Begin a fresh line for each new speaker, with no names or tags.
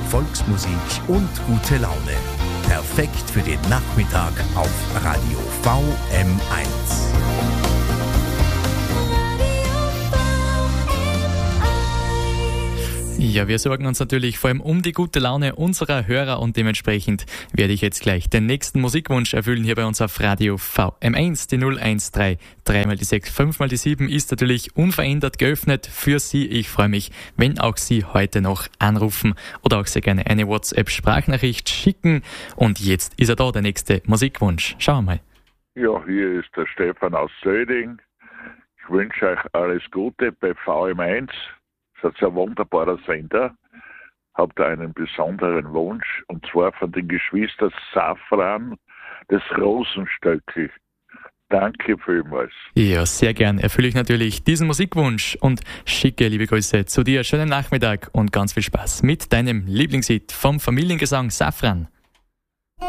Volksmusik und gute Laune. Perfekt für den Nachmittag auf Radio VM1.
Ja, wir sorgen uns natürlich vor allem um die gute Laune unserer Hörer und dementsprechend werde ich jetzt gleich den nächsten Musikwunsch erfüllen hier bei uns auf Radio VM1. Die 013 3 die 6 5 die 7 ist natürlich unverändert geöffnet für Sie. Ich freue mich, wenn auch Sie heute noch anrufen oder auch sehr gerne eine WhatsApp-Sprachnachricht schicken. Und jetzt ist er da, der nächste Musikwunsch. Schauen wir mal.
Ja, hier ist der Stefan aus Söding. Ich wünsche euch alles Gute bei VM1. Das ist ein wunderbarer Sender. Habt ihr einen besonderen Wunsch, und zwar von den Geschwistern Safran, das Rosenstöckl. Danke vielmals.
Ja, sehr gern erfülle ich natürlich diesen Musikwunsch und schicke liebe Grüße zu dir. Schönen Nachmittag und ganz viel Spaß mit deinem Lieblingshit vom Familiengesang Safran.